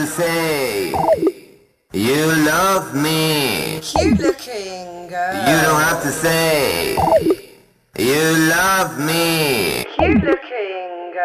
say you love me. Cute looking girl. You don't have to say you love me. Cute looking.